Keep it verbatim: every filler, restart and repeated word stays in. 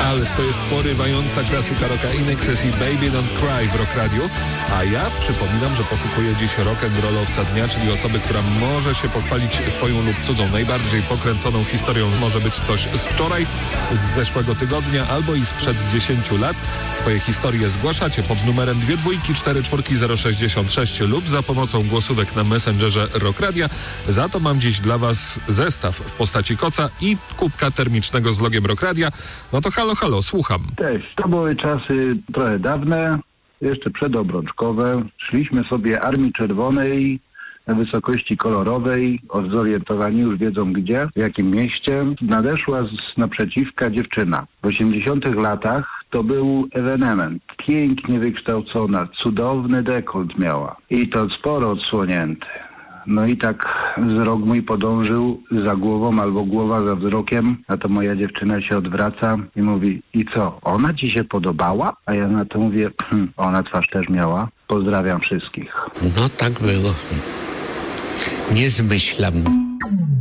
Criminals to jest porywająca klasyka rocka In Excess i Baby Don't Cry w Rock Radiu, a ja przypominam, że poszukuję dziś rock'n'rollowca dnia, czyli osoby, która może się pochwalić swoją lub cudzą najbardziej pokręconą historią. Może być coś z wczoraj, z zeszłego tygodnia albo i sprzed dziesięciu lat. Swoje historie zgłaszacie pod numerem dwie dwójki cztery czwórki zero sześćdziesiąt sześć lub za pomocą głosówek na Messengerze Rock Radia. Za to mam dziś dla Was zestaw w postaci koca i kubka termicznego z logiem Rock Radia. No to halo, halo, słucham. Cześć, to były czasy trochę dawne, jeszcze przedobrączkowe. Szliśmy sobie Armii Czerwonej na wysokości kolorowej, zorientowani już wiedzą gdzie, w jakim mieście. Nadeszła z naprzeciwka dziewczyna. W osiemdziesiątych latach to był ewenement. Pięknie wykształcona, cudowny dekolt miała i to sporo odsłonięty. No i tak wzrok mój podążył za głową albo głowa za wzrokiem, a to moja dziewczyna się odwraca i mówi: i co, ona ci się podobała? A ja na to mówię: hm, ona twarz też miała. Pozdrawiam wszystkich. No tak było. Nie zmyślam.